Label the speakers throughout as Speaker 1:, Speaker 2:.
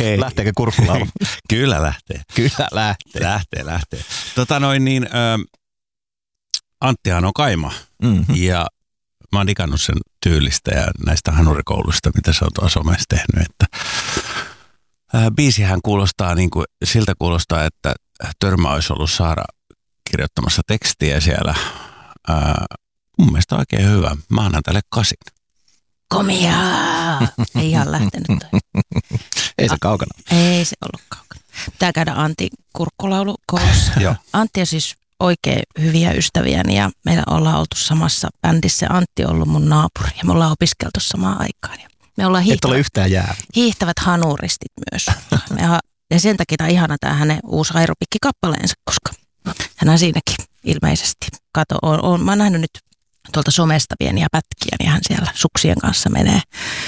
Speaker 1: Lähteekö kurkkulaulu?
Speaker 2: Kyllä lähtee.
Speaker 1: Kyllä lähtee.
Speaker 2: Lähtee. Anttihan on kaima ja mä oon digannut sen tyylistä ja näistä hanurikouluista, mitä se on tuossa somessa tehnyt. Että, biisihän kuulostaa siltä kuulostaa, että Törmä olisi ollut Saara kirjoittamassa tekstiä siellä. Mun mielestä oikein hyvä. Mä annan tälle 8.
Speaker 3: Komiaa! Ei ihan lähtenyt toi.
Speaker 1: Ei se kaukana.
Speaker 3: Ei se ollut kaukana. Pitää käydä Antin kurkkulaulukoulussa. Antti on siis oikein hyviä ystäviäni ja meillä ollaan oltu samassa bändissä. Antti on ollut mun naapuri ja me ollaan opiskeltu samaan aikaan. Me ollaan
Speaker 1: et ole yhtään jää.
Speaker 3: Hiihtävät hanuristit myös. Ja sen takia tämä on ihana tämä hänen uusi aerobikki-kappaleensa, koska hän on siinäkin ilmeisesti. Kato, mä oon nähnyt nyt tuolta somesta pieniä pätkiä, niin hän siellä suksien kanssa menee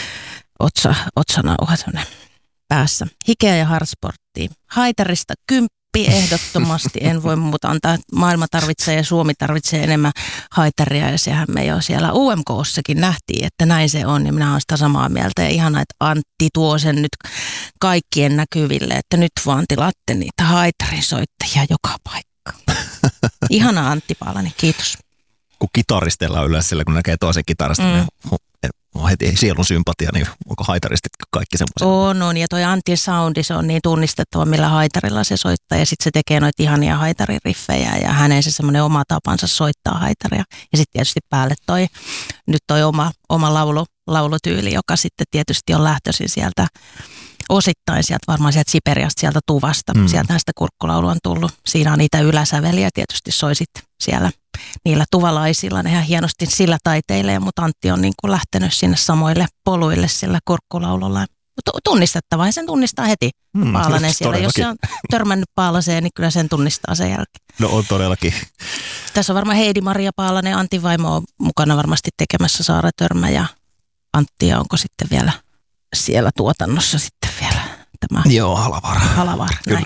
Speaker 3: otsanauha päässä. Hikeä ja hardsporttiin. Haitarista 10 ehdottomasti. En voi muuta antaa. Maailma tarvitsee ja Suomi tarvitsee enemmän haitaria ja sehän me jo siellä UMK:ssakin nähtiin, että näin se on. Ja minä olen sitä samaa mieltä ja ihana, että Antti tuo sen nyt kaikkien näkyville, että nyt vaan tilaatte niitä haitarisoittajia joka paikka. Ihana Antti Paalanen, kiitos.
Speaker 1: Kun kitaristellaan yleensä sillä, kun näkee toisen kitarista, niin on heti sielun sympatia, niin onko haitaristit kaikki semmoisia?
Speaker 3: On, ja toi Antin soundi, se on niin tunnistettava, millä haitarilla se soittaa, ja sitten se tekee noita ihania haitaririffejä, ja hänen se semmoinen oma tapansa soittaa haitaria. Ja sitten tietysti päälle toi oma laulutyyli, joka sitten tietysti on lähtöisin sieltä osittain varmaan sieltä Siperiasta, sieltä Tuvasta. Sieltä sitä kurkkulaulu on tullut. Siinä on niitä yläsäveliä, tietysti soisit siellä niillä tuvalaisilla. Ne ihan hienosti sillä taiteilee, mutta Antti on niin kuin lähtenyt sinne samoille poluille sillä kurkkulaululla. Tunnistettava ja sen tunnistaa heti Paalanen siellä.
Speaker 1: Todellakin.
Speaker 3: Jos se on törmännyt Paalaseen, niin kyllä sen tunnistaa sen jälkeen.
Speaker 1: No on todellakin.
Speaker 3: Tässä on varmaan Heidi-Maria Paalanen, Antin vaimo on mukana varmasti tekemässä Saara Törmä ja Antti, ja onko sitten vielä siellä tuotannossa sitten vielä tämä?
Speaker 1: Joo, Halavaara.
Speaker 3: Näin.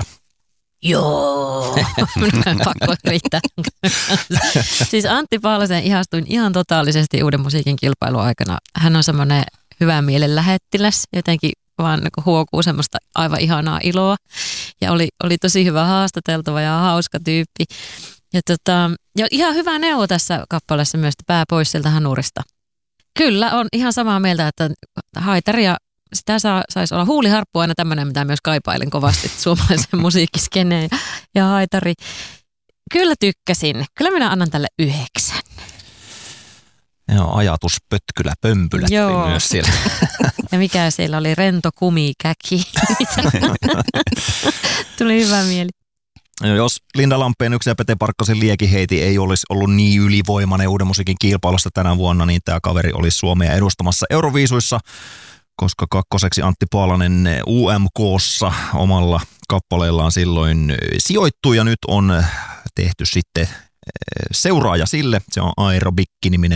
Speaker 3: Joo.
Speaker 4: Pakko riittää. Siis Antti Paalasen ihastuin ihan totaalisesti Uuden musiikin kilpailun aikana. Hän on semmoinen hyvän mielen lähettiläs, jotenkin vaan niin huokuu semmoista aivan ihanaa iloa. Ja oli tosi hyvä haastateltava ja hauska tyyppi. Ja ihan hyvä neuvo tässä kappaleessa myös, että pää pois sieltä hanurista. Kyllä, on ihan samaa mieltä, että haitaria, sitä saisi olla huuliharppu aina tämmöinen, mitä myös kaipailen kovasti suomalaisen musiikkiskeneen ja haitari. Kyllä tykkäsin. Kyllä minä annan tälle 9.
Speaker 1: Joo, ajatuspötkylä pömpylät oli myös siellä.
Speaker 4: Ja mikä siellä oli, rento kumikäki. Tuli hyvä mieli.
Speaker 1: Jos Linda Lampeen yksi ja Pete Parkkosen liekiheiti ei olisi ollut niin ylivoimainen Uuden musiikin kilpailusta tänä vuonna, niin tämä kaveri olisi Suomea edustamassa Euroviisuissa, koska kakkoseksi Antti Paalanen UMK:ssa omalla kappaleellaan silloin sijoittui ja nyt on tehty sitten seuraaja sille. Se on Aerobikki-niminen